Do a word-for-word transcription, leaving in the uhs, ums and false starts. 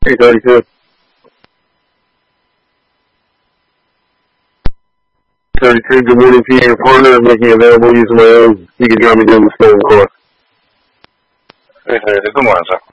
Hey, thirty-two. thirty-two, good morning to you, your partner. I'm making available using my own. You can drive me down the stone course. Hey, thirty-two, good morning, sir.